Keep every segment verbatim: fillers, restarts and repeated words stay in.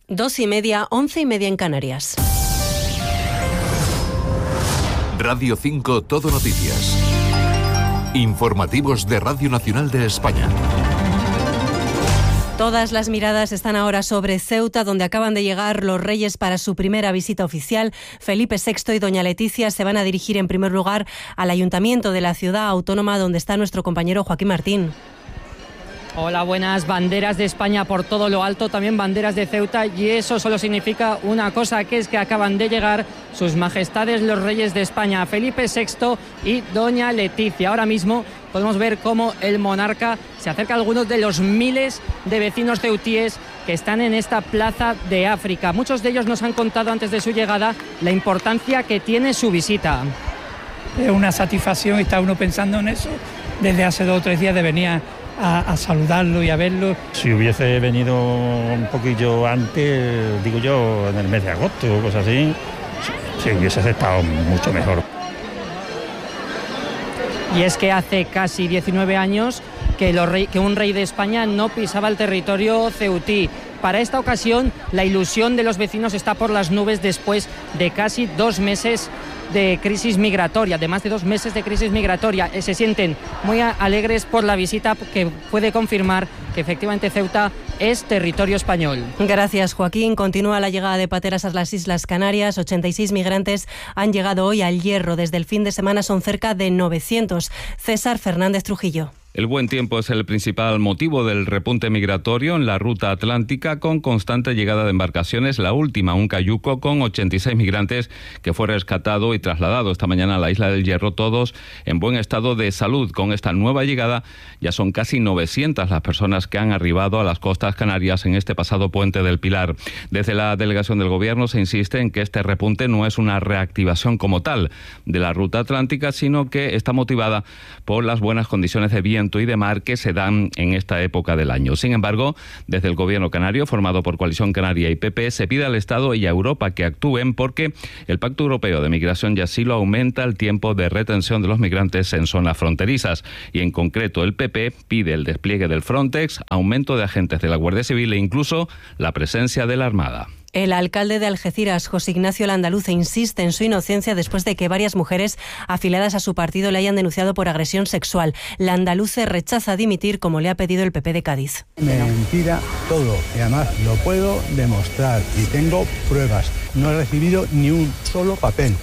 Dos y media, once y media en Canarias. Radio cinco Todo Noticias. Informativos de Radio Nacional de España. Todas las miradas están ahora sobre Ceuta, donde acaban de llegar los reyes para su primera visita oficial. Felipe sexto y doña Leticia se van a dirigir en primer lugar al ayuntamiento de la ciudad autónoma, donde está nuestro compañero Joaquín Martín. Hola, buenas. Banderas de España por todo lo alto, también banderas de Ceuta, y eso solo significa una cosa, que es que acaban de llegar sus majestades los reyes de España, Felipe sexto y doña Leticia. Ahora mismo podemos ver cómo el monarca se acerca a algunos de los miles de vecinos ceutíes que están en esta plaza de África. Muchos de ellos nos han contado antes de su llegada la importancia que tiene su visita. Es una satisfacción, está uno pensando en eso desde hace dos o tres días de venir a A, a saludarlo y a verlo. Si hubiese venido un poquillo antes, digo yo, en el mes de agosto o cosas así, si hubiese estado mucho mejor. Y es que hace casi diecinueve años que, los rey, que un rey de España no pisaba el territorio ceutí. Para esta ocasión, la ilusión de los vecinos está por las nubes después de casi dos meses de crisis migratoria, de más de dos meses de crisis migratoria. Se sienten muy alegres por la visita, que puede confirmar que efectivamente Ceuta es territorio español. Gracias, Joaquín. Continúa la llegada de pateras a las Islas Canarias. ochenta y seis migrantes han llegado hoy al Hierro. Desde el fin de semana son cerca de novecientos. César Fernández Trujillo. El buen tiempo es el principal motivo del repunte migratorio en la ruta atlántica, con constante llegada de embarcaciones. La última, un cayuco con ochenta y seis migrantes, que fue rescatado y trasladado esta mañana a la isla del Hierro, todos en buen estado de salud. Con esta nueva llegada ya son casi novecientas las personas que han arribado a las costas canarias en este pasado puente del Pilar. Desde la delegación del Gobierno se insiste en que este repunte no es una reactivación como tal de la ruta atlántica, sino que está motivada por las buenas condiciones de viento y de mar que se dan en esta época del año. Sin embargo, desde el Gobierno canario, formado por Coalición Canaria y P P, se pide al Estado y a Europa que actúen, porque el Pacto Europeo de Migración y Asilo aumenta el tiempo de retención de los migrantes en zonas fronterizas, y en concreto el P P pide el despliegue del Frontex, aumento de agentes de la Guardia Civil e incluso la presencia de la Armada. El alcalde de Algeciras, José Ignacio Landaluce, insiste en su inocencia después de que varias mujeres afiliadas a su partido le hayan denunciado por agresión sexual. Landaluce rechaza dimitir, como le ha pedido el P P de Cádiz. Mentira todo, y además lo puedo demostrar y tengo pruebas. No he recibido ni un solo papel.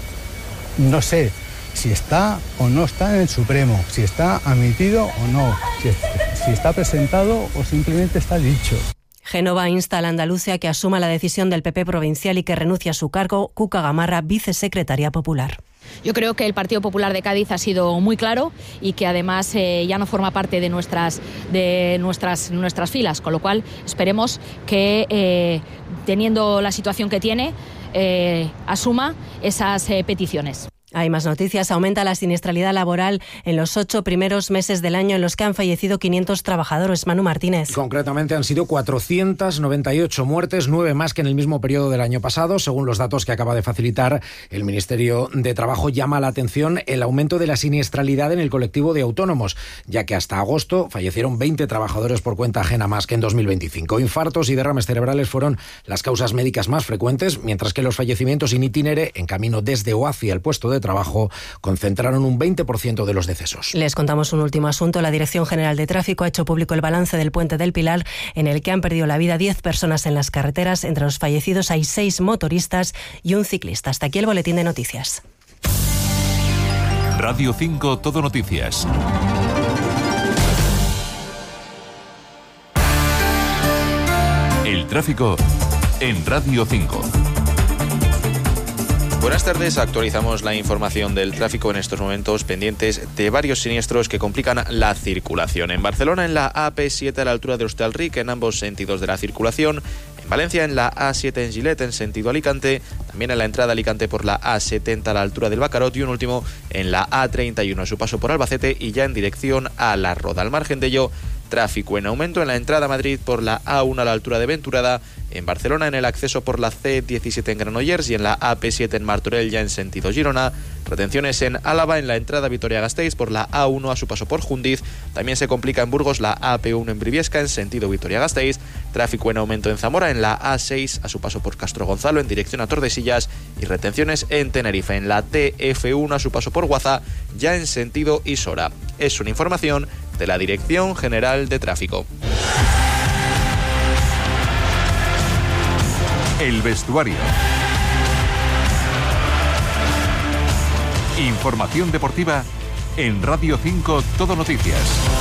No sé si está o no está en el Supremo, si está admitido o no, si, si está presentado o simplemente está dicho. Génova insta al Andalucía a que asuma la decisión del P P provincial y que renuncie a su cargo. Cuca Gamarra, vicesecretaria popular. Yo creo que el Partido Popular de Cádiz ha sido muy claro y que además eh, ya no forma parte de nuestras, de nuestras, nuestras filas, con lo cual esperemos que, eh, teniendo la situación que tiene, eh, asuma esas eh, peticiones. Hay más noticias. Aumenta la siniestralidad laboral en los ocho primeros meses del año, en los que han fallecido quinientos trabajadores. Manu Martínez. Concretamente han sido cuatrocientas noventa y ocho muertes, nueve más que en el mismo periodo del año pasado. Según los datos que acaba de facilitar el Ministerio de Trabajo, llama la atención el aumento de la siniestralidad en el colectivo de autónomos, ya que hasta agosto fallecieron veinte trabajadores por cuenta ajena más que en dos mil veinticinco. Infartos y derrames cerebrales fueron las causas médicas más frecuentes, mientras que los fallecimientos in itinere, en camino desde o hacia el puesto de trabajo, concentraron un veinte por ciento de los decesos. Les contamos un último asunto. La Dirección General de Tráfico ha hecho público el balance del puente del Pilar, en el que han perdido la vida diez personas en las carreteras. Entre los fallecidos hay seis motoristas y un ciclista. Hasta aquí el boletín de noticias. Radio cinco Todo Noticias. El tráfico en Radio cinco. Buenas tardes, actualizamos la información del tráfico en estos momentos, pendientes de varios siniestros que complican la circulación. En Barcelona, en la A P siete a la altura de Hostalric, en ambos sentidos de la circulación. En Valencia, en la A siete en Gilet, en sentido Alicante. También en la entrada a Alicante por la A setenta a la altura del Bacarot. Y un último en la A treinta y uno a su paso por Albacete y ya en dirección a La Roda. Al margen de ello, Tráfico en aumento en la entrada a Madrid por la A uno a la altura de Venturada, en Barcelona en el acceso por la C diecisiete en Granollers y en la A P siete en Martorell ya en sentido Girona. Retenciones en Álava en la entrada a Vitoria-Gasteiz por la A uno a su paso por Jundiz. También se complica en Burgos la A P uno en Briviesca en sentido Vitoria-Gasteiz. Tráfico en aumento en Zamora en la A seis a su paso por Castro Gonzalo en dirección a Tordesillas. Y retenciones en Tenerife en la T F uno a su paso por Guaza ya en sentido Isora. Es una información de la Dirección General de Tráfico. El vestuario. Información deportiva en Radio cinco Todo Noticias.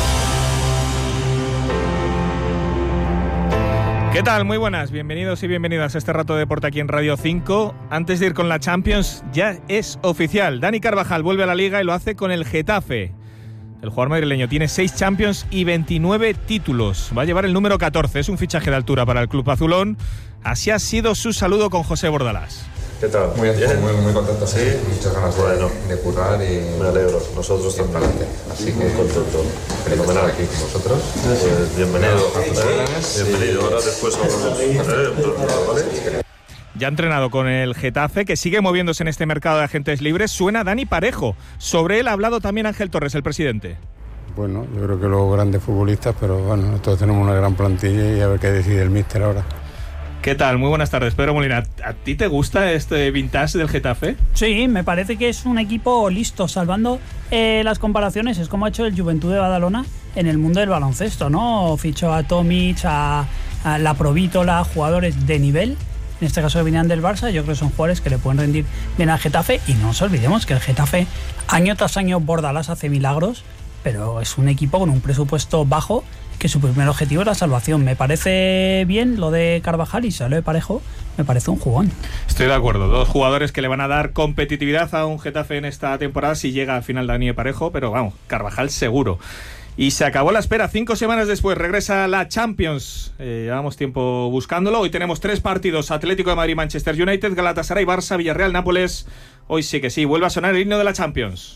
¿Qué tal? Muy buenas, bienvenidos y bienvenidas a este rato de deporte aquí en Radio cinco. Antes de ir con la Champions, ya es oficial. Dani Carvajal vuelve a la Liga y lo hace con el Getafe. El jugador madrileño tiene seis Champions y veintinueve títulos. Va a llevar el número catorce. Es un fichaje de altura para el club azulón. Así ha sido su saludo con José Bordalás. ¿Qué tal? Muy bien, muy, muy contento, sí. Muchas ganas de, bueno, de currar y me alegro. Nosotros también. Así que muy contento. Fenomenal aquí con vosotros. Pues bienvenido. Sí. Bienvenido. Ahora después hablamos. Ya ha entrenado con el Getafe, que sigue moviéndose en este mercado de agentes libres. Suena Dani Parejo. Sobre él ha hablado también Ángel Torres, el presidente. Bueno, yo creo que los grandes futbolistas, pero bueno, nosotros tenemos una gran plantilla y a ver qué decide el míster ahora. ¿Qué tal? Muy buenas tardes, Pedro Molina. ¿A ti te gusta este vintage del Getafe? Sí, me parece que es un equipo listo, salvando eh, las comparaciones. Es como ha hecho el Juventud de Badalona en el mundo del baloncesto, ¿no? Fichó a Tomic, a, a la Provítola, jugadores de nivel. En este caso venían del Barça. Yo creo que son jugadores que le pueden rendir bien al Getafe. Y no nos olvidemos que el Getafe, año tras año, Bordalás hace milagros, pero es un equipo con un presupuesto bajo, que su primer objetivo es la salvación. Me parece bien lo de Carvajal y sale de Parejo, me parece un jugón. Estoy de acuerdo, dos jugadores que le van a dar competitividad a un Getafe en esta temporada si llega al final Dani Parejo, pero vamos, Carvajal seguro. Y se acabó la espera, cinco semanas después regresa la Champions. Eh, llevamos tiempo buscándolo. Hoy tenemos tres partidos: Atlético de Madrid, Manchester United, Galatasaray, Barça, Villarreal, Nápoles. Hoy sí que sí, vuelve a sonar el himno de la Champions.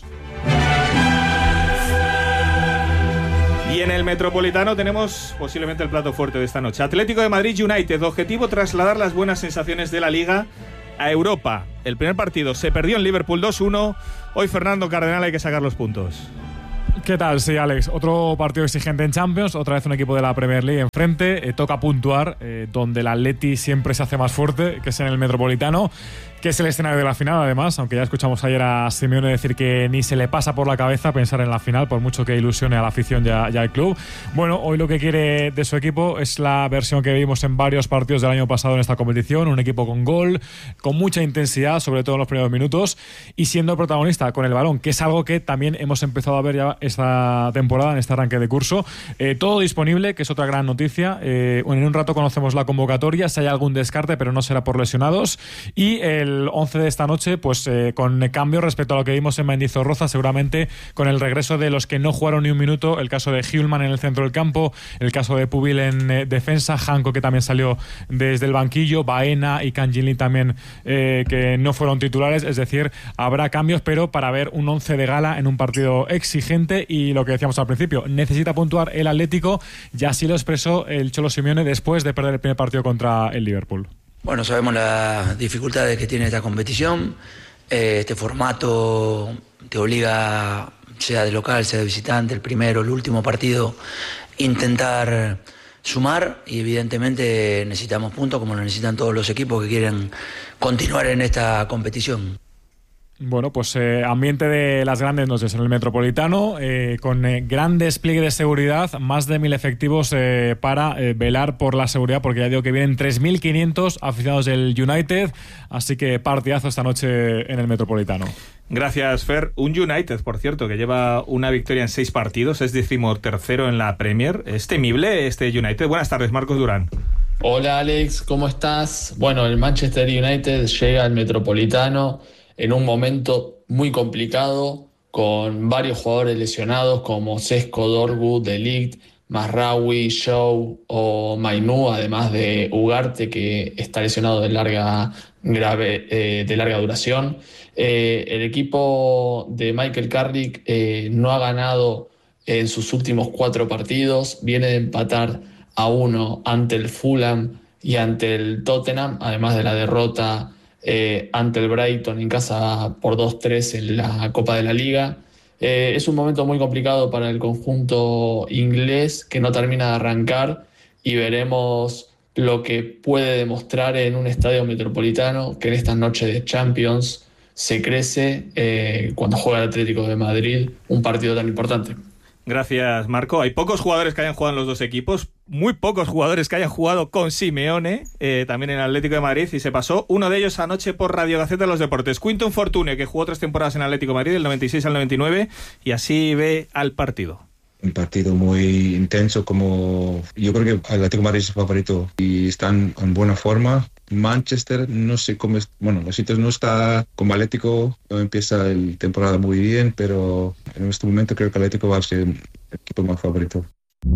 Y en el Metropolitano tenemos posiblemente el plato fuerte de esta noche. Atlético de Madrid, United. Objetivo: trasladar las buenas sensaciones de la Liga a Europa. El primer partido se perdió en Liverpool dos uno. Hoy Fernando Cardenal hay que sacar los puntos. ¿Qué tal? Sí, Alex. Otro partido exigente en Champions, otra vez un equipo de la Premier League enfrente. Eh, toca puntuar, eh, donde el Atleti siempre se hace más fuerte, que es en el Metropolitano, que es el escenario de la final, además, aunque ya escuchamos ayer a Simeone decir que ni se le pasa por la cabeza pensar en la final, por mucho que ilusione a la afición y, a, y al club. Bueno, hoy lo que quiere de su equipo es la versión que vimos en varios partidos del año pasado en esta competición, un equipo con gol, con mucha intensidad, sobre todo en los primeros minutos, y siendo protagonista con el balón, que es algo que también hemos empezado a ver ya esta temporada, en este arranque de curso. Eh, todo disponible, que es otra gran noticia. Eh, en un rato conocemos la convocatoria, si hay algún descarte, pero no será por lesionados. Y el once de esta noche, pues eh, con cambio respecto a lo que vimos en Mendizorroza, seguramente con el regreso de los que no jugaron ni un minuto, el caso de Hjulman en el centro del campo, el caso de Pubil en eh, defensa, Janko, que también salió desde el banquillo, Baena y Canjili también, eh, que no fueron titulares. Es decir, habrá cambios, pero para ver un once de gala en un partido exigente. Y lo que decíamos al principio, necesita puntuar el Atlético, ya así lo expresó el Cholo Simeone después de perder el primer partido contra el Liverpool. Bueno, sabemos las dificultades que tiene esta competición. Eh, este formato te obliga, sea de local, sea de visitante, el primero, el último partido, intentar sumar, y evidentemente necesitamos puntos como lo necesitan todos los equipos que quieren continuar en esta competición. Bueno, pues eh, ambiente de las grandes noches en el Metropolitano, eh, con eh, gran despliegue de seguridad, más de mil efectivos eh, para eh, velar por la seguridad, porque ya digo que vienen tres mil quinientos aficionados del United, así que partidazo esta noche en el Metropolitano. Gracias, Fer. Un United, por cierto, que lleva una victoria en seis partidos, es decimotercero en la Premier. ¿Es temible este United? Buenas tardes, Marcos Durán. Hola, Alex, ¿cómo estás? Bueno, el Manchester United llega al Metropolitano en un momento muy complicado, con varios jugadores lesionados como Sesco, Dorgu, De Ligt, Mazraoui, Shaw o Mainú, además de Ugarte, que está lesionado de larga, grave, eh, de larga duración. Eh, el equipo de Michael Carrick eh, no ha ganado en sus últimos cuatro partidos, viene de empatar a uno ante el Fulham y ante el Tottenham, además de la derrota eh, ante el Brighton en casa por dos tres en la Copa de la Liga. Eh, es un momento muy complicado para el conjunto inglés que no termina de arrancar y veremos lo que puede demostrar en un estadio metropolitano que en esta noche de Champions se crece eh, cuando juega el Atlético de Madrid, un partido tan importante. Gracias, Marco. Hay pocos jugadores que hayan jugado en los dos equipos, muy pocos jugadores que hayan jugado con Simeone, eh, también en el Atlético de Madrid, y se pasó uno de ellos anoche por Radio Gaceta de los Deportes. Quinto Infortune, que jugó tres temporadas en Atlético de Madrid, del noventa y seis al noventa y nueve, y así ve al partido. Un partido muy intenso, como yo creo que el Atlético de Madrid es el favorito y están en buena forma. Manchester, no sé cómo es, bueno, los sitios no está como Atlético, no empieza la temporada muy bien, pero en este momento creo que el Atlético va a ser el equipo más favorito.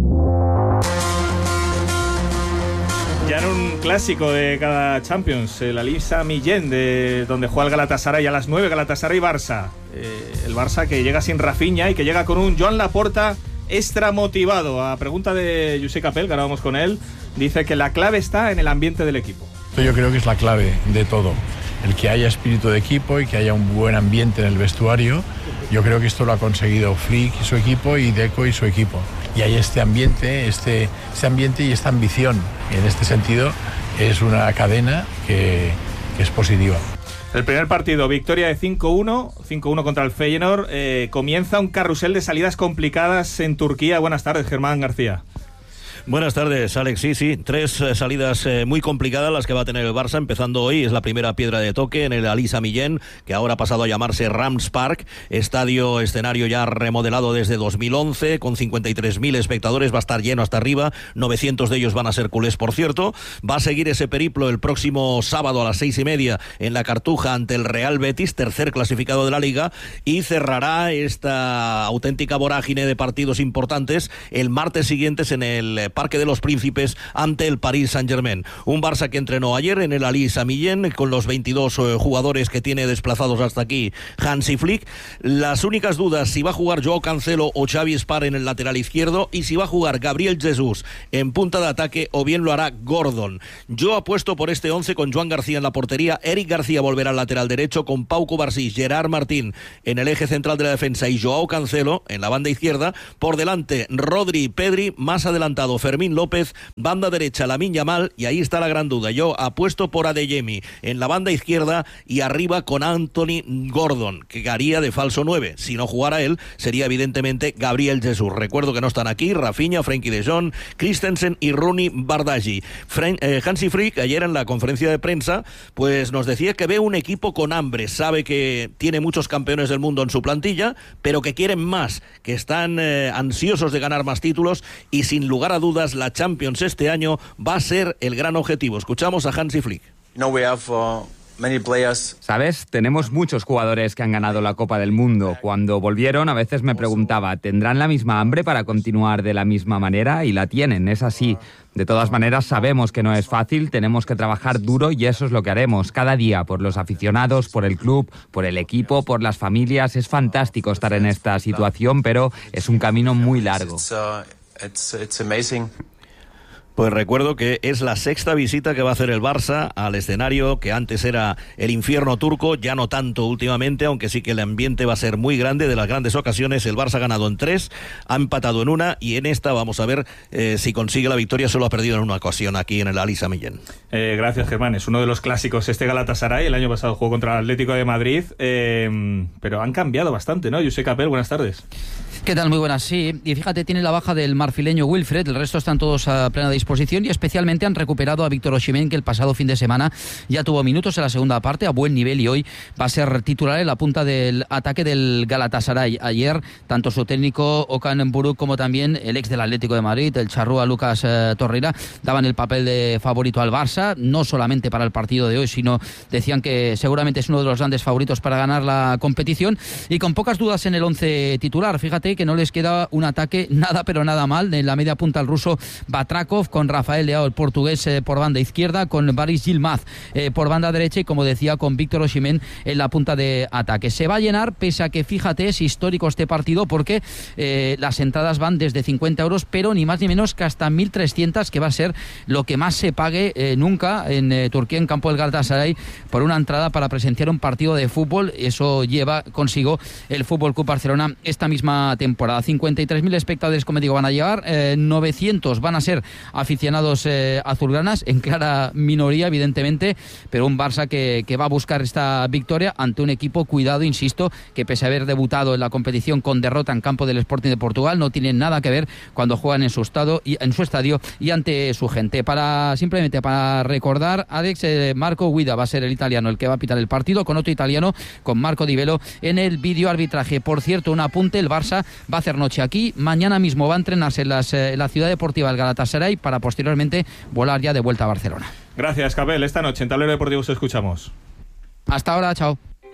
Ya en un clásico de cada Champions, el Alisa Millén, de donde juega el Galatasaray a las nueve, Galatasaray Barça. Eh, el Barça que llega sin Rafinha y que llega con un Joan Laporta extra motivado. A pregunta de Josep Capel, que ahora vamos con él, dice que la clave está en el ambiente del equipo. Yo creo que es la clave de todo, el que haya espíritu de equipo y que haya un buen ambiente en el vestuario. Yo creo que esto lo ha conseguido Flick y su equipo y Deco y su equipo. Y hay este ambiente, este, este ambiente y esta ambición. Y en este sentido es una cadena que, que es positiva. El primer partido, victoria de cinco uno, cinco uno contra el Feyenoord. Eh, comienza un carrusel de salidas complicadas en Turquía. Buenas tardes, Germán García. Buenas tardes, Alex. Sí, sí, tres eh, salidas eh, muy complicadas las que va a tener el Barça, empezando hoy. Es la primera piedra de toque en el Alisa Millén, que ahora ha pasado a llamarse Rams Park, estadio, escenario ya remodelado desde dos mil once, con cincuenta y tres mil espectadores, va a estar lleno hasta arriba, novecientos de ellos van a ser culés, por cierto. Va a seguir ese periplo el próximo sábado a las seis y media en la Cartuja ante el Real Betis, tercer clasificado de la Liga, y cerrará esta auténtica vorágine de partidos importantes el martes siguientes en el Parque de los Príncipes ante el Paris Saint-Germain. Un Barça que entrenó ayer en el Alisa Millén con los veintidós eh, jugadores que tiene desplazados hasta aquí Hansi Flick. Las únicas dudas, si va a jugar Joao Cancelo o Xavi Spar en el lateral izquierdo, y si va a jugar Gabriel Jesús en punta de ataque o bien lo hará Gordon. Yo apuesto por este once con Joan García en la portería, Eric García volverá al lateral derecho con Pau Cubarsí, Gerard Martín en el eje central de la defensa y Joao Cancelo en la banda izquierda. Por delante Rodri y Pedri, más adelantado Fermín López, banda derecha Lamine Yamal, y ahí está la gran duda. Yo apuesto por Adeyemi en la banda izquierda y arriba con Anthony Gordon, que haría de falso nueve. Si no jugara él, sería evidentemente Gabriel Jesús. Recuerdo que no están aquí Rafinha, Frenkie de Jong, Christensen y Rooney Bardghji. Fren- eh, Hansi Flick ayer en la conferencia de prensa pues nos decía que ve un equipo con hambre, sabe que tiene muchos campeones del mundo en su plantilla, pero que quieren más, que están eh, ansiosos de ganar más títulos, y sin lugar a dudas la Champions este año va a ser el gran objetivo. Escuchamos a Hansi Flick. No, we have, uh... ¿Sabes? Tenemos muchos jugadores que han ganado la Copa del Mundo. Cuando volvieron, a veces me preguntaba, ¿tendrán la misma hambre para continuar de la misma manera? Y la tienen, es así. De todas maneras, sabemos que no es fácil, tenemos que trabajar duro y eso es lo que haremos cada día, por los aficionados, por el club, por el equipo, por las familias. Es fantástico estar en esta situación, pero es un camino muy largo. It's, it's amazing. Pues recuerdo que es la sexta visita que va a hacer el Barça al escenario que antes era el infierno turco, ya no tanto últimamente, aunque sí que el ambiente va a ser muy grande. De las grandes ocasiones el Barça ha ganado en tres, ha empatado en una, y en esta vamos a ver eh, si consigue la victoria. Solo ha perdido en una ocasión aquí en el Alisa Millén. Eh, gracias, Germán. Es uno de los clásicos este Galatasaray. El año pasado jugó contra el Atlético de Madrid, eh, pero han cambiado bastante, ¿no? Josep Capel, buenas tardes. ¿Qué tal? Muy buenas, sí. Y fíjate, tiene la baja del marfileño Wilfred, el resto están todos a plena disposición, y especialmente han recuperado a Víctor Osimhen, que el pasado fin de semana ya tuvo minutos en la segunda parte a buen nivel y hoy va a ser titular en la punta del ataque del Galatasaray. Ayer, tanto su técnico Okan Buruk como también el ex del Atlético de Madrid, el charrúa Lucas eh, Torreira, daban el papel de favorito al Barça, no solamente para el partido de hoy, sino decían que seguramente es uno de los grandes favoritos para ganar la competición, y con pocas dudas en el once titular. Fíjate, fíjate que no les queda un ataque nada pero nada mal. En la media punta el ruso Batrakov, con Rafael Leao, el portugués, eh, por banda izquierda, con Baris Yilmaz eh, por banda derecha y, como decía, con Víctor Osimhen en la punta de ataque. Se va a llenar, pese a que, fíjate, es histórico este partido porque eh, las entradas van desde cincuenta euros, pero ni más ni menos que hasta mil trescientos, que va a ser lo que más se pague eh, nunca en eh, Turquía, en campo del Galatasaray, por una entrada para presenciar un partido de fútbol. Eso lleva consigo el Fútbol Club Barcelona esta misma temporada. cincuenta y tres mil espectadores, como digo, van a llegar, eh, novecientos van a ser aficionados eh, azulgranas, en clara minoría, evidentemente, pero un Barça que, que va a buscar esta victoria ante un equipo, cuidado, insisto, que pese a haber debutado en la competición con derrota en campo del Sporting de Portugal, no tiene nada que ver cuando juegan en su estado y en su estadio y ante su gente. Para simplemente para recordar, Alex, eh, Marco Guida va a ser el italiano el que va a pitar el partido, con otro italiano, con Marco Di Velo, en el vídeo arbitraje. Por cierto, un apunte: el Barça va a hacer noche aquí, mañana mismo va a entrenarse en, las, eh, en la ciudad deportiva del Galatasaray para posteriormente volar ya de vuelta a Barcelona. Gracias, Cabel. Esta noche en Tablero Deportivo os escuchamos. Hasta ahora, chao.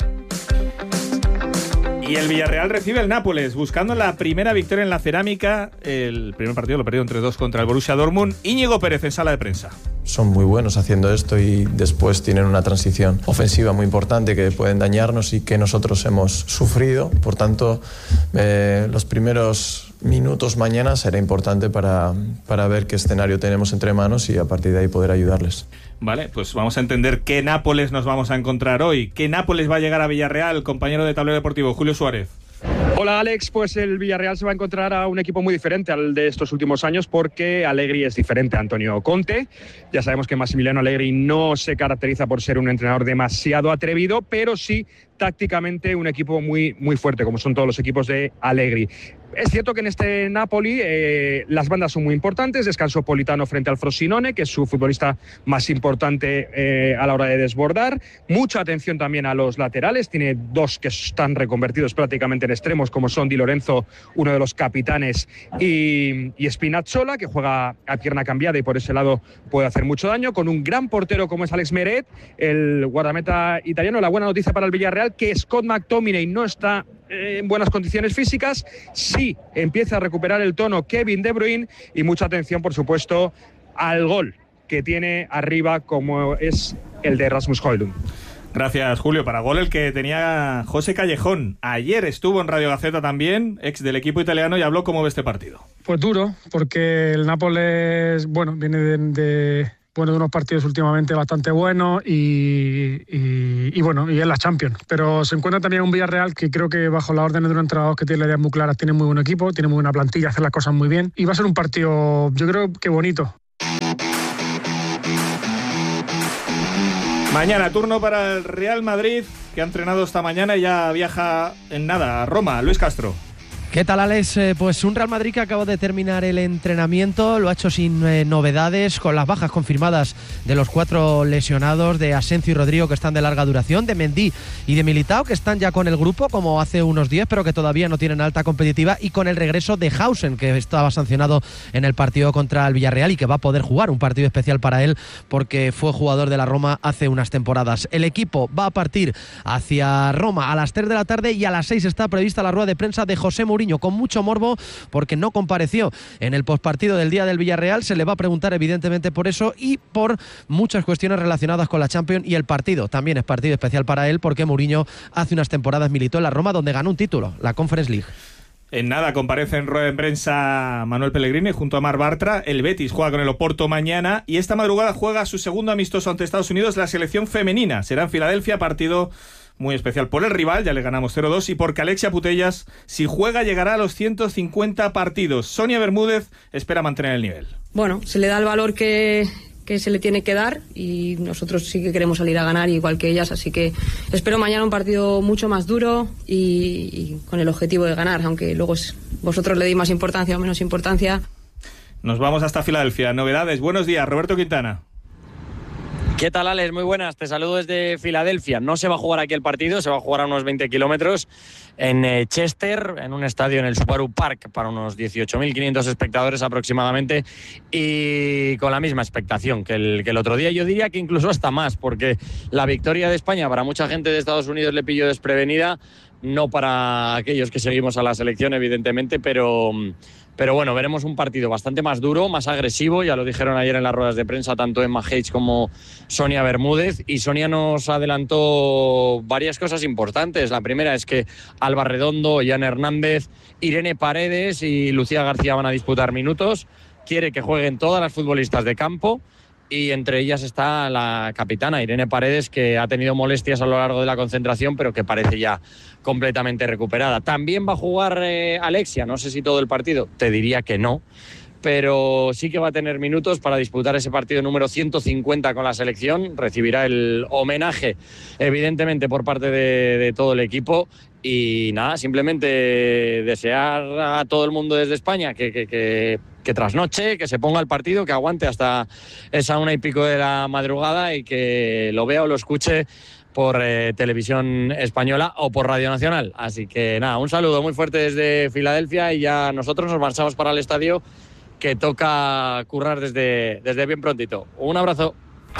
Y el Villarreal recibe el Nápoles, buscando la primera victoria en la cerámica. El primer partido lo perdió entre dos contra el Borussia Dortmund. Íñigo Pérez en sala de prensa. Son muy buenos haciendo esto y después tienen una transición ofensiva muy importante que pueden dañarnos y que nosotros hemos sufrido. Por tanto, eh, los primeros minutos mañana será importante para, para ver qué escenario tenemos entre manos y a partir de ahí poder ayudarles. Vale, pues vamos a entender qué Nápoles nos vamos a encontrar hoy. ¿Qué Nápoles va a llegar a Villarreal? Compañero de Tablero Deportivo, Julio Suárez. Hola Alex, pues el Villarreal se va a encontrar a un equipo muy diferente al de estos últimos años, porque Allegri es diferente a Antonio Conte. Ya sabemos que Massimiliano Allegri no se caracteriza por ser un entrenador demasiado atrevido, pero sí tácticamente un equipo muy, muy fuerte, como son todos los equipos de Allegri. Es cierto que en este Napoli eh, las bandas son muy importantes. Descansó Politano frente al Frosinone, que es su futbolista más importante eh, a la hora de desbordar. Mucha atención también a los laterales. Tiene dos que están reconvertidos prácticamente en extremos, como son Di Lorenzo, uno de los capitanes, y, y Spinazzola, que juega a pierna cambiada y por ese lado puede hacer mucho daño. Con un gran portero como es Alex Meret, el guardameta italiano. La buena noticia para el Villarreal, que Scott McTominay no está en buenas condiciones físicas. Sí empieza a recuperar el tono Kevin De Bruyne, y mucha atención, por supuesto, al gol que tiene arriba, como es el de Rasmus Højlund. Gracias, Julio. Para gol el que tenía José Callejón. Ayer estuvo en Radio Gaceta también, ex del equipo italiano, y habló cómo ve este partido. Pues duro, porque el Nápoles, bueno, viene de... de... bueno, de unos partidos últimamente bastante buenos y, y, y bueno, y es la Champions. Pero se encuentra también un Villarreal que creo que, bajo las órdenes de un entrenador que tiene las ideas muy claras, tiene muy buen equipo, tiene muy buena plantilla, hace las cosas muy bien, y va a ser un partido, yo creo que bonito. Mañana turno para el Real Madrid, que ha entrenado esta mañana y ya viaja en nada a Roma. Luis Castro. ¿Qué tal, Alex? Eh, pues un Real Madrid que acaba de terminar el entrenamiento, lo ha hecho sin eh, novedades, con las bajas confirmadas de los cuatro lesionados, de Asensio y Rodrigo, que están de larga duración, de Mendy y de Militao, que están ya con el grupo como hace unos días, pero que todavía no tienen alta competitiva, y con el regreso de Hausen, que estaba sancionado en el partido contra el Villarreal y que va a poder jugar, un partido especial para él porque fue jugador de la Roma hace unas temporadas. El equipo va a partir hacia Roma a las tres de la tarde, y a las seis está prevista la rueda de prensa de José Mourinho, con mucho morbo porque no compareció en el postpartido del día del Villarreal. Se le va a preguntar evidentemente por eso y por muchas cuestiones relacionadas con la Champions y el partido. También es partido especial para él porque Mourinho hace unas temporadas militó en la Roma, donde ganó un título, la Conference League. En nada comparece en rueda de prensa Manuel Pellegrini junto a Mar Bartra. El Betis juega con el Oporto mañana, y esta madrugada juega su segundo amistoso ante Estados Unidos la selección femenina. Será en Filadelfia, partido muy especial por el rival, ya le ganamos cero dos, y porque Alexia Putellas, si juega, llegará a los ciento cincuenta partidos. Sonia Bermúdez espera mantener el nivel. Bueno, se le da el valor que, que se le tiene que dar, y nosotros sí que queremos salir a ganar igual que ellas, así que espero mañana un partido mucho más duro y, y con el objetivo de ganar, aunque luego es, vosotros le deis más importancia o menos importancia. Nos vamos hasta Filadelfia. Novedades. Buenos días, Roberto Quintana. ¿Qué tal, Alex? Muy buenas, te saludo desde Filadelfia. No se va a jugar aquí el partido, se va a jugar a unos veinte kilómetros en eh, Chester, en un estadio en el Subaru Park para unos dieciocho mil quinientos espectadores aproximadamente, y con la misma expectación que el, que el otro día. Yo diría que incluso hasta más, porque la victoria de España para mucha gente de Estados Unidos le pilló desprevenida, no para aquellos que seguimos a la selección, evidentemente, pero... Pero bueno, veremos un partido bastante más duro, más agresivo, ya lo dijeron ayer en las ruedas de prensa tanto Emma Hayes como Sonia Bermúdez, y Sonia nos adelantó varias cosas importantes. La primera es que Alba Redondo, Jan Hernández, Irene Paredes y Lucía García van a disputar minutos. Quiere que jueguen todas las futbolistas de campo, y entre ellas está la capitana Irene Paredes, que ha tenido molestias a lo largo de la concentración, pero que parece ya completamente recuperada. También va a jugar eh, Alexia, no sé si todo el partido, te diría que no, pero sí que va a tener minutos para disputar ese partido número ciento cincuenta con la selección. Recibirá el homenaje, evidentemente, por parte de, de todo el equipo. Y nada, simplemente desear a todo el mundo desde España que, que, que, que trasnoche, que se ponga el partido, que aguante hasta esa una y pico de la madrugada y que lo vea o lo escuche por eh, televisión española o por Radio Nacional. Así que nada, un saludo muy fuerte desde Filadelfia, y ya nosotros nos marchamos para el estadio, que toca currar desde, desde bien prontito. Un abrazo.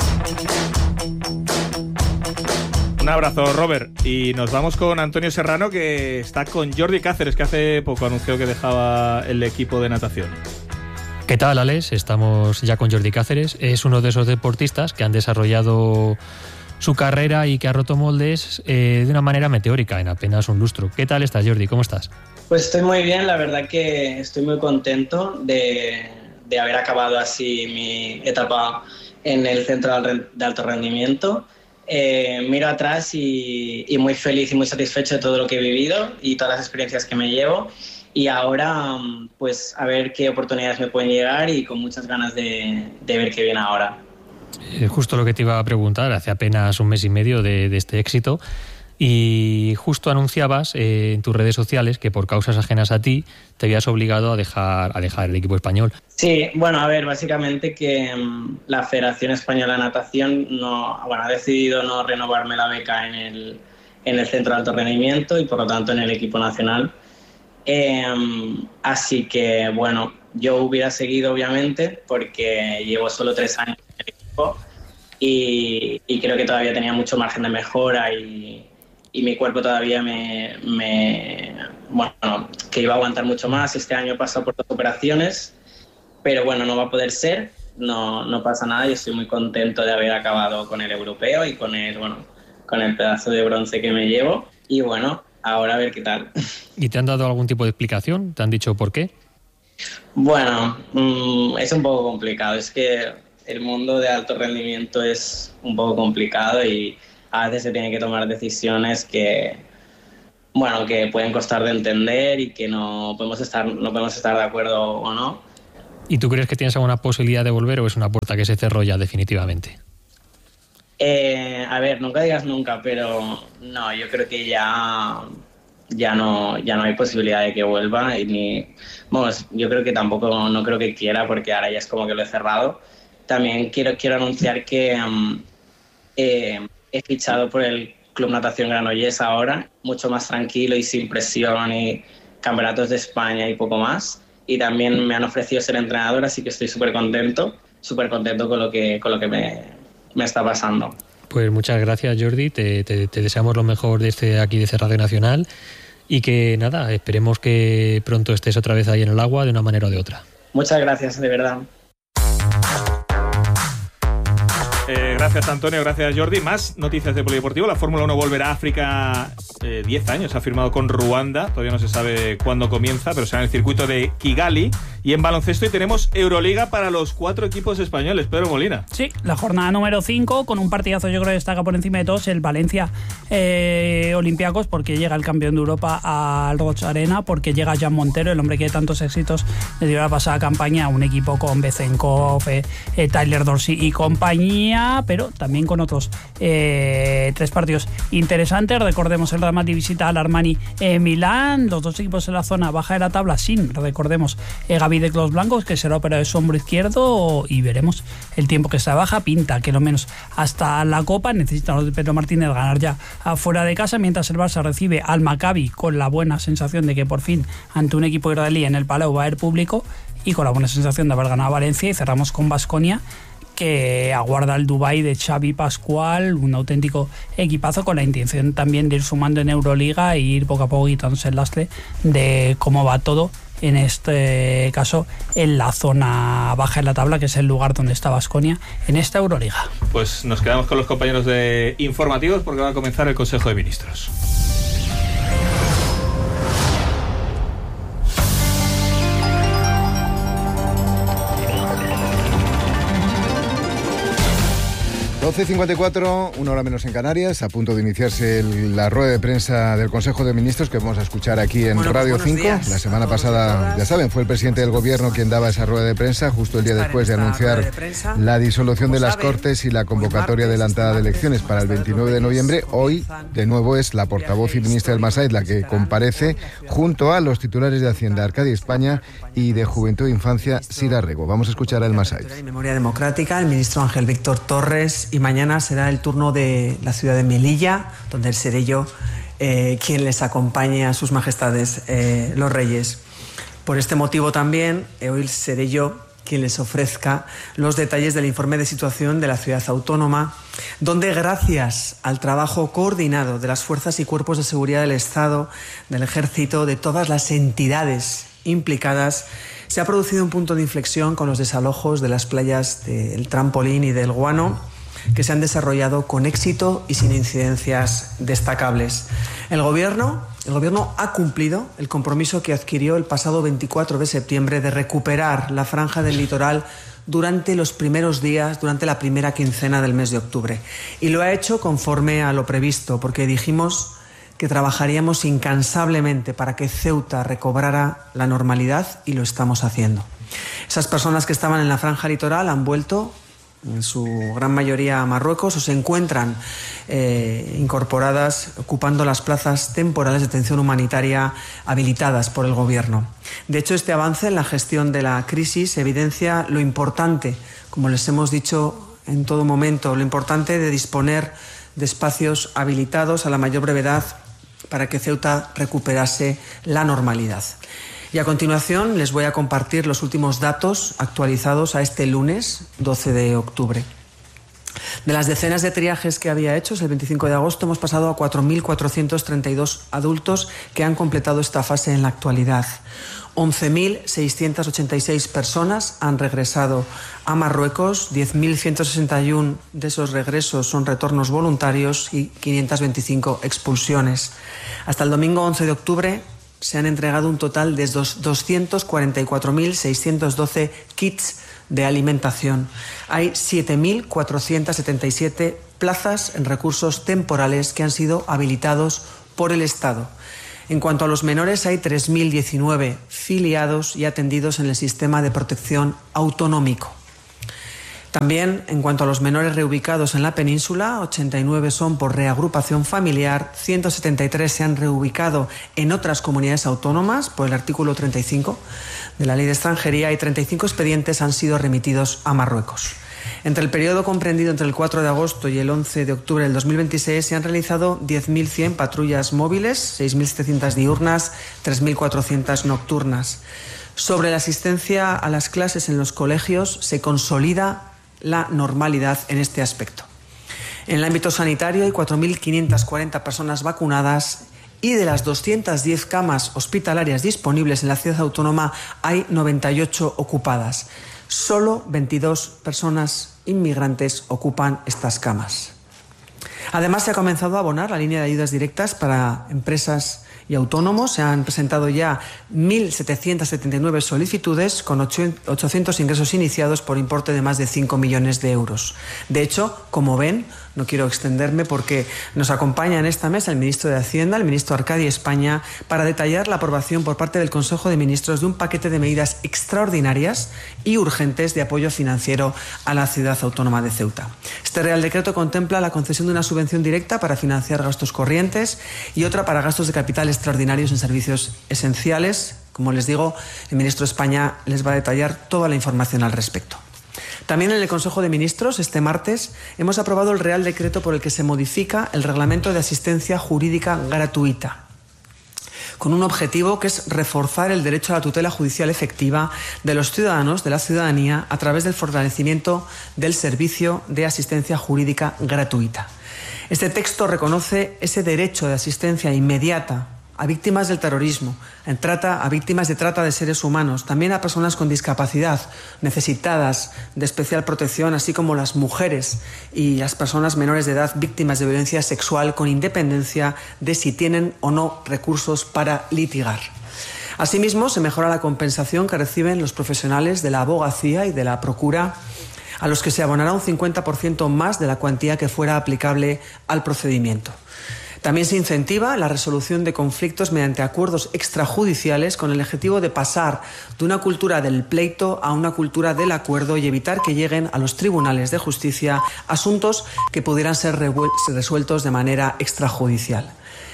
Un abrazo, Robert. Y nos vamos con Antonio Serrano, que está con Jordi Cáceres, que hace poco anunció que dejaba el equipo de natación. ¿Qué tal, Alex? Estamos ya con Jordi Cáceres. Es uno de esos deportistas que han desarrollado su carrera y que ha roto moldes eh, de una manera meteórica en apenas un lustro. ¿Qué tal estás, Jordi? ¿Cómo estás? Pues estoy muy bien, la verdad que estoy muy contento de, de haber acabado así mi etapa en el centro de alto rendimiento. Eh, miro atrás y, y muy feliz y muy satisfecho de todo lo que he vivido y todas las experiencias que me llevo, y ahora pues a ver qué oportunidades me pueden llegar, y con muchas ganas de, de ver qué viene ahora. Eh, justo lo que te iba a preguntar, hace apenas un mes y medio de, de este éxito, y justo anunciabas eh, en tus redes sociales que por causas ajenas a ti te habías obligado a dejar, a dejar el equipo español. Sí, bueno, a ver, básicamente que um, la Federación Española de Natación no, bueno, ha decidido no renovarme la beca en el, en el centro de alto rendimiento y por lo tanto en el equipo nacional. Eh, así que, bueno, yo hubiera seguido obviamente porque llevo solo tres años en el equipo y, y creo que todavía tenía mucho margen de mejora y, y mi cuerpo todavía me, me... Bueno, que iba a aguantar mucho más. Este año he pasado por dos operaciones, pero bueno, no va a poder ser, no, no pasa nada. Yo estoy muy contento de haber acabado con el europeo y con el, bueno, con el pedazo de bronce que me llevo. Y bueno, ahora a ver qué tal. ¿Y te han dado algún tipo de explicación? ¿Te han dicho por qué? Bueno, mmm, es un poco complicado. Es que el mundo de alto rendimiento es un poco complicado y a veces se tienen que tomar decisiones que, bueno, que pueden costar de entender y que no podemos estar, no podemos estar de acuerdo o no. ¿Y tú crees que tienes alguna posibilidad de volver o es una puerta que se cerró ya definitivamente? Eh, a ver, nunca digas nunca, pero no, yo creo que ya, ya, no, ya no hay posibilidad de que vuelva. Y ni, bueno, yo creo que tampoco, no creo que quiera, porque ahora ya es como que lo he cerrado. También quiero, quiero anunciar que um, eh, he fichado por el Club Natación Granollers ahora, mucho más tranquilo y sin presión y campeonatos de España y poco más. Y también me han ofrecido ser entrenador, así que estoy súper contento, súper contento con lo que, con lo que me, me está pasando. Pues muchas gracias, Jordi, te, te, te deseamos lo mejor de este aquí de Radio Nacional y que nada, esperemos que pronto estés otra vez ahí en el agua de una manera o de otra. Muchas gracias, de verdad. Eh, gracias, Antonio, gracias, Jordi. Más noticias de polideportivo. La Fórmula uno volverá a África eh, diez años. Ha firmado con Ruanda. Todavía no se sabe cuándo comienza, pero será en el circuito de Kigali. Y en baloncesto y tenemos Euroliga para los cuatro equipos españoles. Pedro Molina. Sí, la jornada número cinco, con un partidazo yo creo que destaca por encima de todos el Valencia eh, Olympiacos, porque llega el campeón de Europa al Roig Arena, porque llega Jan Montero, el hombre que de tantos éxitos le dio la pasada campaña a un equipo con Bezenkov, eh, eh, Tyler Dorsey y compañía, pero también con otros eh, tres partidos interesantes. Recordemos el Real Madrid visita al Armani eh, Milán, los dos equipos en la zona baja de la tabla sin, recordemos, eh, Gaby Videc los blancos, que será operado de su hombro izquierdo, y veremos el tiempo que se baja. Pinta que lo menos hasta la Copa necesitan los de Pedro Martínez ganar ya afuera de casa, mientras el Barça recibe al Maccabi con la buena sensación de que por fin ante un equipo israelí en el Palau va a haber público, y con la buena sensación de haber ganado a Valencia. Y cerramos con Baskonia, que aguarda el Dubái de Xavi Pascual, un auténtico equipazo, con la intención también de ir sumando en Euroliga e ir poco a poco quitándose el lastre de cómo va todo, en este caso en la zona baja de la tabla, que es el lugar donde está Baskonia en esta Euroliga. Pues nos quedamos con los compañeros de informativos, porque va a comenzar el Consejo de Ministros. doce y cincuenta y cuatro, una hora menos en Canarias, a punto de iniciarse el, la rueda de prensa del Consejo de Ministros, que vamos a escuchar aquí en bueno, Radio pues cinco. Días. La semana pasada, ya saben, fue el presidente del Gobierno quien daba esa rueda de prensa, justo el día después de anunciar de prensa, la disolución de las saben, Cortes y la convocatoria adelantada de elecciones para el veintinueve de noviembre. Hoy, de nuevo, es la portavoz y ministra del Massaid la que comparece junto a los titulares de Hacienda, Arcadia España, y de Juventud e Infancia, Sira Rego. Vamos a escuchar al Massaid. Memoria Democrática, el ministro Ángel Víctor Torres, y mañana será el turno de la ciudad de Melilla, donde seré yo eh, quien les acompañe a sus majestades eh, los reyes. Por este motivo también, eh, hoy seré yo quien les ofrezca los detalles del informe de situación de la ciudad autónoma, donde gracias al trabajo coordinado de las fuerzas y cuerpos de seguridad del Estado, del Ejército, de todas las entidades implicadas, se ha producido un punto de inflexión con los desalojos de las playas del Trampolín y del Guano, que se han desarrollado con éxito y sin incidencias destacables. El Gobierno, el Gobierno ha cumplido el compromiso que adquirió el pasado veinticuatro de septiembre de recuperar la franja del litoral durante los primeros días, durante la primera quincena del mes de octubre. Y lo ha hecho conforme a lo previsto, porque dijimos que trabajaríamos incansablemente para que Ceuta recobrara la normalidad, y lo estamos haciendo. Esas personas que estaban en la franja litoral han vuelto, en su gran mayoría a Marruecos, o se encuentran eh, incorporadas, ocupando las plazas temporales de atención humanitaria habilitadas por el Gobierno. De hecho, este avance en la gestión de la crisis evidencia lo importante, como les hemos dicho en todo momento, lo importante de disponer de espacios habilitados a la mayor brevedad para que Ceuta recuperase la normalidad. Y a continuación les voy a compartir los últimos datos actualizados a este lunes doce de octubre. De las decenas de triajes que había hechos el veinticinco de agosto, hemos pasado a cuatro mil cuatrocientos treinta y dos adultos que han completado esta fase en la actualidad. once mil seiscientas ochenta y seis personas han regresado a Marruecos, diez mil ciento sesenta y uno de esos regresos son retornos voluntarios y quinientas veinticinco expulsiones. Hasta el domingo once de octubre se han entregado un total de doscientos cuarenta y cuatro mil seiscientos doce kits de alimentación. Hay siete mil cuatrocientas setenta y siete plazas en recursos temporales que han sido habilitados por el Estado. En cuanto a los menores, hay tres mil diecinueve filiados y atendidos en el sistema de protección autonómico. También, en cuanto a los menores reubicados en la península, ochenta y nueve son por reagrupación familiar, ciento setenta y tres se han reubicado en otras comunidades autónomas por el artículo treinta y cinco de la Ley de Extranjería, y treinta y cinco expedientes han sido remitidos a Marruecos. Entre el periodo comprendido entre el cuatro de agosto y el once de octubre del dos mil veintiséis se han realizado diez mil cien patrullas móviles, seis mil setecientas diurnas, tres mil cuatrocientas nocturnas. Sobre la asistencia a las clases en los colegios, se consolida la normalidad en este aspecto. En el ámbito sanitario hay cuatro mil quinientas cuarenta personas vacunadas, y de las doscientas diez camas hospitalarias disponibles en la ciudad autónoma hay noventa y ocho ocupadas. Solo veintidós personas inmigrantes ocupan estas camas. Además, se ha comenzado a abonar la línea de ayudas directas para empresas y autónomos. Se han presentado ya mil setecientos setenta y nueve solicitudes con ochocientos ingresos iniciados por importe de más de cinco millones de euros. De hecho, como ven, no quiero extenderme porque nos acompaña en esta mesa el ministro de Hacienda, el ministro Arcadia España, para detallar la aprobación por parte del Consejo de Ministros de un paquete de medidas extraordinarias y urgentes de apoyo financiero a la ciudad autónoma de Ceuta. Este Real Decreto contempla la concesión de una subvención directa para financiar gastos corrientes y otra para gastos de capitales extraordinarios en servicios esenciales. Como les digo, el ministro de España les va a detallar toda la información al respecto. También en el Consejo de Ministros, este martes, hemos aprobado el Real Decreto por el que se modifica el Reglamento de Asistencia Jurídica Gratuita, con un objetivo que es reforzar el derecho a la tutela judicial efectiva de los ciudadanos, de la ciudadanía, a través del fortalecimiento del servicio de asistencia jurídica gratuita. Este texto reconoce ese derecho de asistencia inmediata a víctimas del terrorismo, en trata, a víctimas de trata de seres humanos, también a personas con discapacidad, necesitadas de especial protección, así como las mujeres y las personas menores de edad víctimas de violencia sexual, con independencia de si tienen o no recursos para litigar. Asimismo, se mejora la compensación que reciben los profesionales de la abogacía y de la procura, a los que se abonará un cincuenta por ciento más de la cuantía que fuera aplicable al procedimiento. También se incentiva la resolución de conflictos mediante acuerdos extrajudiciales, con el objetivo de pasar de una cultura del pleito a una cultura del acuerdo y evitar que lleguen a los tribunales de justicia asuntos que pudieran ser resueltos de manera extrajudicial.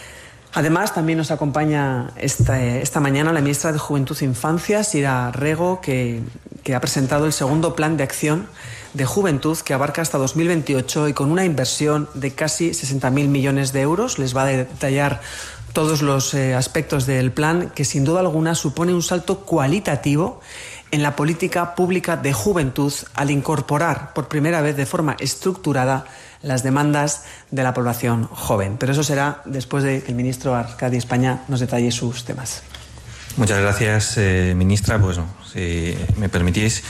Además, también nos acompaña esta, esta mañana la ministra de Juventud e Infancia, Sira Rego, que, que ha presentado el segundo plan de acción de juventud que abarca hasta dos mil veintiocho y con una inversión de casi sesenta mil millones de euros. Les va a detallar todos los eh, aspectos del plan, que sin duda alguna supone un salto cualitativo en la política pública de juventud al incorporar por primera vez de forma estructurada las demandas de la población joven. Pero eso será después de que el ministro Arcadi España nos detalle sus temas. Muchas gracias, eh, ministra. Pues, si me permitís,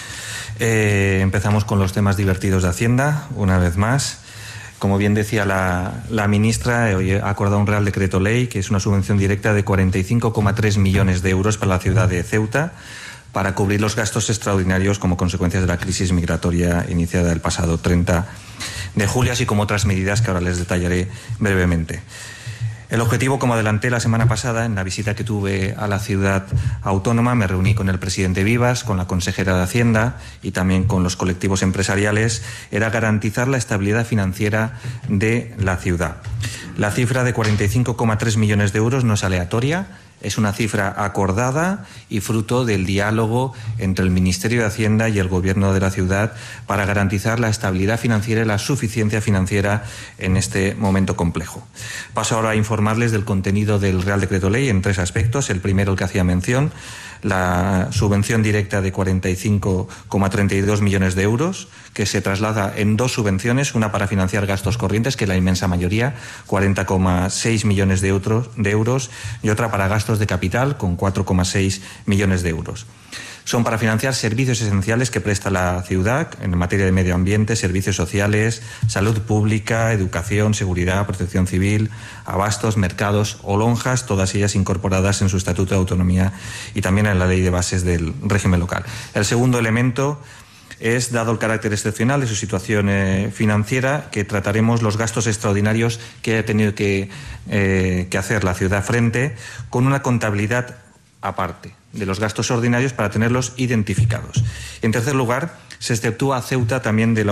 eh, empezamos con los temas divertidos de Hacienda, una vez más. Como bien decía la, la ministra, hoy ha acordado un Real Decreto Ley, que es una subvención directa de cuarenta y cinco coma tres millones de euros para la ciudad de Ceuta, para cubrir los gastos extraordinarios como consecuencia de la crisis migratoria iniciada el pasado treinta de julio, así como otras medidas que ahora les detallaré brevemente. El objetivo, como adelanté la semana pasada en la visita que tuve a la ciudad autónoma, me reuní con el presidente Vivas, con la consejera de Hacienda y también con los colectivos empresariales, era garantizar la estabilidad financiera de la ciudad. La cifra de cuarenta y cinco coma tres millones de euros no es aleatoria. Es una cifra acordada y fruto del diálogo entre el Ministerio de Hacienda y el Gobierno de la ciudad para garantizar la estabilidad financiera y la suficiencia financiera en este momento complejo. Paso ahora a informarles del contenido del Real Decreto Ley en tres aspectos. El primero, el que hacía mención, la subvención directa de cuarenta y cinco coma treinta y dos millones de euros, que se traslada en dos subvenciones, una para financiar gastos corrientes, que es la inmensa mayoría, cuarenta coma seis millones de euros, de euros, y otra para gastos de capital, con cuatro coma seis millones de euros. Son para financiar servicios esenciales que presta la ciudad en materia de medio ambiente, servicios sociales, salud pública, educación, seguridad, protección civil, abastos, mercados o lonjas, todas ellas incorporadas en su Estatuto de Autonomía y también en la Ley de Bases del régimen local. El segundo elemento es, dado el carácter excepcional de su situación eh, financiera, que trataremos los gastos extraordinarios que ha tenido que, eh, que hacer la ciudad frente, con una contabilidad aparte de los gastos ordinarios para tenerlos identificados. En tercer lugar, se exceptúa a Ceuta también de la